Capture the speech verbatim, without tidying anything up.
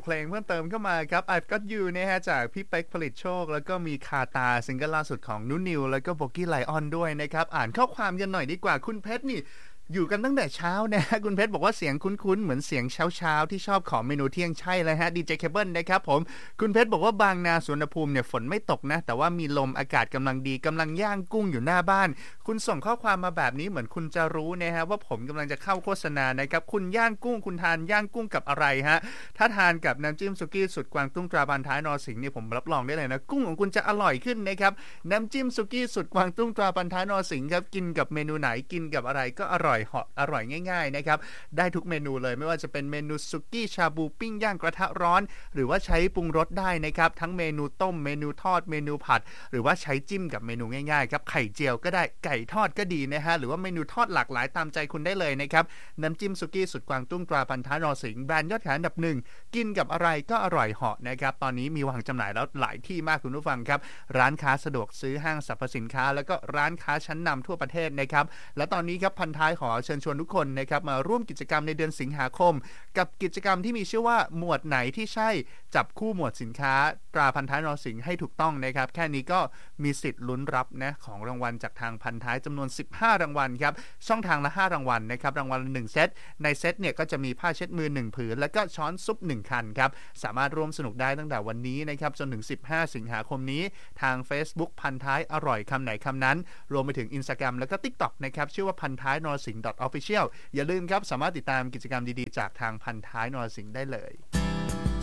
เพลงเพิ่มเติมเข้ามาครับ I've Got You นะฮะจากพี่เป๊กผลิตโชคแล้วก็มีคาตาซิงเกิลล่าสุดของนุนิวแล้วก็โบกี้ไลออนด้วยนะครับอ่านข้อความกันหน่อยดีกว่าคุณเพชรนี่อยู่กันตั้งแต่เช้านะคุณเพชรบอกว่าเสียงคุ้นๆเหมือนเสียงเช้าๆที่ชอบขอเมนูเที่ยงใช่เลยฮะดีเจเคเบิลนะครับผมคุณเพชรบอกว่าบางนาสวนภูมิเนี่ยฝนไม่ตกนะแต่ว่ามีลมอากาศกำลังดีกำลังย่างกุ้งอยู่หน้าบ้านคุณส่งข้อความมาแบบนี้เหมือนคุณจะรู้นะฮะว่าผมกำลังจะเข้าโฆษณานะครับคุณย่างกุ้งคุณทานย่างกุ้งกับอะไรฮะถ้าทานกับน้ำจิ้มสุกี้สุดกวางตุ้งตราบานท้ายนรสิงห์เนี่ยผมรับรองได้เลยนะกุ้งของคุณจะอร่อยขึ้นนะครับน้ำจิ้มสุกี้สุดกวางตุ้งตราบานท้ายนรสิงห์ครับกินกับเมนูไหนกินกับอะไรก็อร่อยเหาะอร่อยง่ายๆนะครับได้ทุกเมนูเลยไม่ว่าจะเป็นเมนูสุกี้ชาบูปิ้งย่างกระทะร้อนหรือว่าใช้ปรุงรสได้นะครับทั้งเมนูต้มเมนูทอดเมนูผัดหรือว่าใช้จิ้มกับเมนูง่ายๆครับไข่เจียวก็ได้ไก่ทอดก็ดีนะฮะหรือว่าเมนูทอดหลากหลายตามใจคุณได้เลยนะครับน้ำจิ้มสุกี้สุดกวางตุ้งตราพันท้ายนรสิงห์แบรนด์ยอดขายอันดับหนึ่งกินกับอะไรก็อร่อยเหาะนะครับตอนนี้มีวางจำหน่ายแล้วหลายที่มากคุณผู้ฟังครับร้านค้าสะดวกซื้อห้างสรรพสินค้าแล้วก็ร้านค้าชั้นนำทั่วประเทศนะครับและตอนนี้ครับพันท้ายขอเชิญชวนทุกคนนะครับมาร่วมกิจกรรมในเดือนสิงหาคมกับกิจกรรมที่มีชื่อว่าหมวดไหนที่ใช่จับคู่หมวดสินค้าตราพันท้ายนรสิงห์ให้ถูกต้องนะครับแค่นี้ก็มีสิทธิ์ลุ้นรับนะของรางวัลจากทางพันท้ายจำนวนสิบห้ารางวัลครับช่องทางละห้ารางวัลนะครับรางวัลละหนึ่งเซตในเซตเนี่ยก็จะมีผ้าเช็ดมือหนึ่งผืนแล้วก็ช้อนซุปหนึ่งคันครับสามารถร่วมสนุกได้ตั้งแต่วันนี้นะครับจนถึงสิบห้าสิงหาคมนี้ทาง Facebook พันท้ายอร่อยคำไหนคำนั้นรวมไปถึง Instagram แล้วก็ TikTok นะครับชื่อว่าพันท้ายนรสิงห์ .official อย่าลืมครับสามารถติดตามกิจกรรมดีๆจากทางพันท้ายนรสิงห์ได้เลย